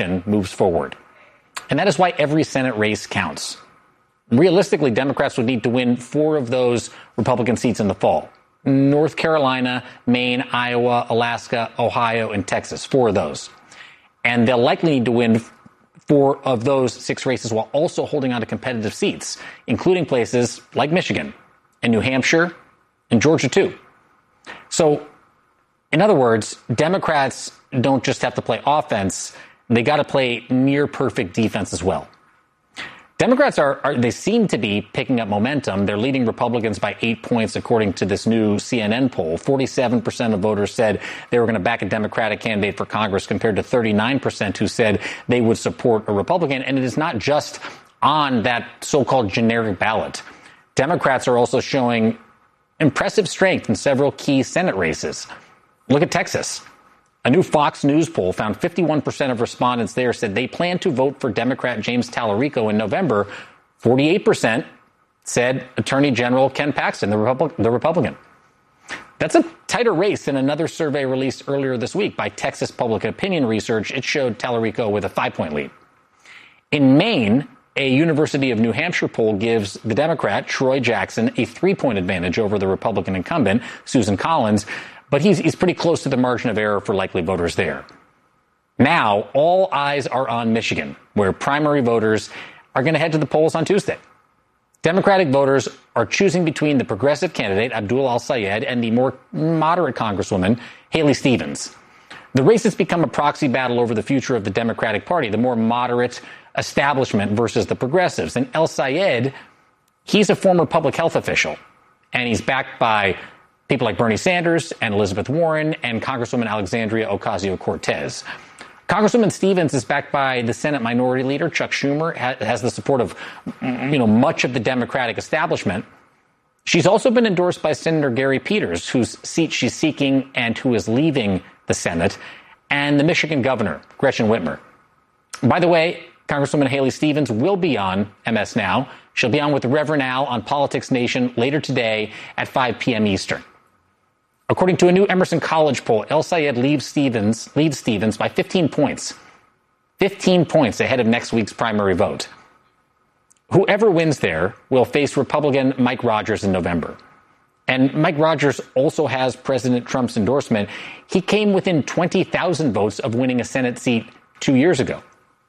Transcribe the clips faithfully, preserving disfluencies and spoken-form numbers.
moves forward. And that is why every Senate race counts. Realistically, Democrats would need to win four of those Republican seats in the fall. North Carolina, Maine, Iowa, Alaska, Ohio, and Texas. Four of those. And they'll likely need to win four of those six races while also holding on to competitive seats, including places like Michigan and New Hampshire and Georgia, too. So, in other words, Democrats don't just have to play offense. They got to play near perfect defense as well. Democrats are, are, they seem to be picking up momentum. They're leading Republicans by eight points, according to this new C N N poll. forty-seven percent of voters said they were going to back a Democratic candidate for Congress compared to thirty-nine percent who said they would support a Republican. And it is not just on that so-called generic ballot. Democrats are also showing impressive strength in several key Senate races. Look at Texas. A new Fox News poll found fifty-one percent of respondents there said they plan to vote for Democrat James Talarico in November. forty-eight percent said Attorney General Ken Paxton, the, Repub- the Republican. That's a tighter race than another survey released earlier this week by Texas Public Opinion Research. It showed Talarico with a five-point lead. In Maine, a University of New Hampshire poll gives the Democrat, Troy Jackson, a three-point advantage over the Republican incumbent, Susan Collins. But he's, he's pretty close to the margin of error for likely voters there. Now, all eyes are on Michigan, where primary voters are going to head to the polls on Tuesday. Democratic voters are choosing between the progressive candidate, Abdul Al-Sayed, and the more moderate Congresswoman, Haley Stevens. The race has become a proxy battle over the future of the Democratic Party, the more moderate establishment versus the progressives. And Al-Sayed, he's a former public health official, and he's backed by people like Bernie Sanders and Elizabeth Warren and Congresswoman Alexandria Ocasio-Cortez. Congresswoman Stevens is backed by the Senate Minority Leader, Chuck Schumer, has the support of, you know, much of the Democratic establishment. She's also been endorsed by Senator Gary Peters, whose seat she's seeking and who is leaving the Senate, and the Michigan governor, Gretchen Whitmer. By the way, Congresswoman Haley Stevens will be on M S Now. She'll be on with Reverend Al on Politics Nation later today at five p.m. Eastern. According to a new Emerson College poll, Al-Sayed leads Stevens, leads Stevens by fifteen points. fifteen points ahead of next week's primary vote. Whoever wins there will face Republican Mike Rogers in November. And Mike Rogers also has President Trump's endorsement. He came within twenty thousand votes of winning a Senate seat two years ago.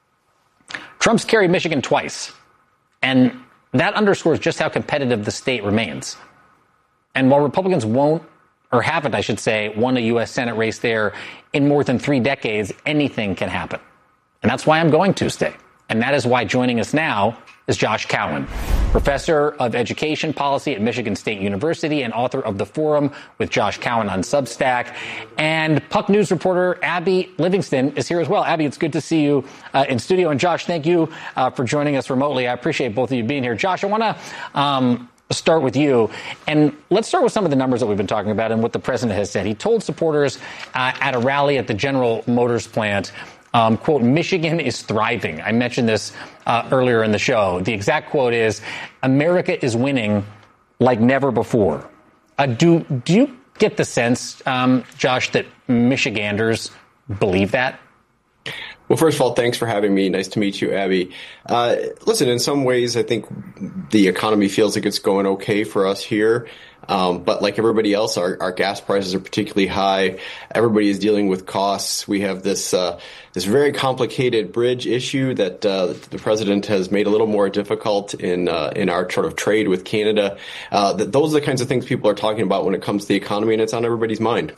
Trump's carried Michigan twice, and that underscores just how competitive the state remains. And while Republicans won't, or haven't, I should say, won a U S Senate race there in more than three decades, anything can happen. And that's why I'm going Tuesday. And that is why joining us now is Josh Cowan, professor of education policy at Michigan State University and author of The Forum with Josh Cowan on Substack. And Puck News reporter Abby Livingston is here as well. Abby, it's good to see you uh, in studio. And Josh, thank you uh, for joining us remotely. I appreciate both of you being here. Josh, I want to um, start with you. And let's start with some of the numbers that we've been talking about and what the president has said. He told supporters uh, at a rally at the General Motors plant, Um, quote, Michigan is thriving. I mentioned this uh, earlier in the show. The exact quote is, America is winning like never before. Uh, do, do you get the sense, um, Josh, that Michiganders believe that? Well, first of all, thanks for having me. Nice to meet you, Abby. Uh, listen, in some ways, I think the economy feels like it's going okay for us here. Um, but like everybody else, our, our gas prices are particularly high. Everybody is dealing with costs. We have this uh, this very complicated bridge issue that uh, the president has made a little more difficult in uh, in our sort of trade with Canada. Uh, that those are the kinds of things people are talking about when it comes to the economy, and it's on everybody's mind.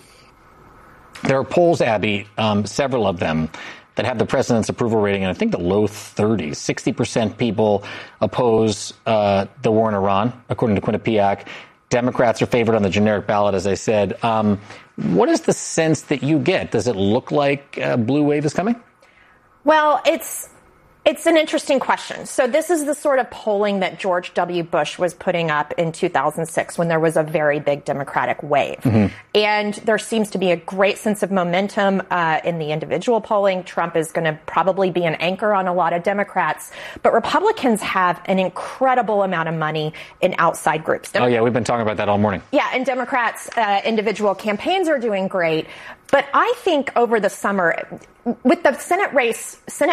There are polls, Abby, um, several of them, that have the president's approval rating in, I think, the low thirties. sixty percent people oppose uh, the war in Iran, according to Quinnipiac. Democrats are favored on the generic ballot, as I said. Um, what is the sense that you get? Does it look like a blue wave is coming? Well, it's It's an interesting question. So this is the sort of polling that George W. Bush was putting up in two thousand six when there was a very big Democratic wave. Mm-hmm. And there seems to be a great sense of momentum uh, in the individual polling. Trump is going to probably be an anchor on a lot of Democrats. But Republicans have an incredible amount of money in outside groups. Dem- oh, yeah, we've been talking about that all morning. Yeah, and Democrats' uh, individual campaigns are doing great. But I think over the summer, with the Senate race, Senate